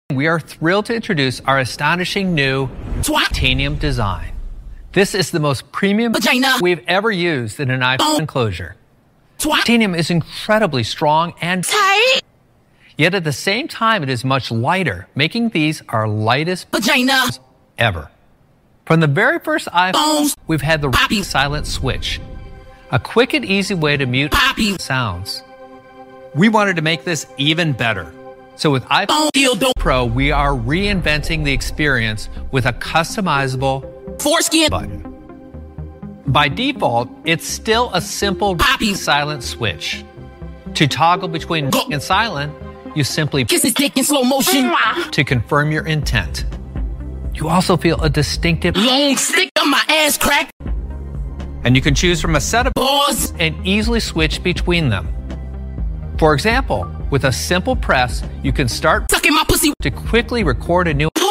We are thrilled to introduce our astonishing new titanium design. This is the most premium we've ever used in an iPhone enclosure. Titanium is incredibly strong and tight, yet at the same time it is much lighter, making these our lightest ever. From the very first iPhone, we've had the silent switch, a quick and easy way to mute sounds. We wanted to make this even better. So with iPhone Pro, we are reinventing the experience with a customizable foreskin button. By default, it's still a simple silent switch. To toggle between and silent, you simply kiss his dick in slow motion to confirm your intent. You also feel a distinctive long stick on my ass crack. And you can choose from a set of pause and easily switch between them. For example, with a simple press, you can start sucking my pussy to quickly record a new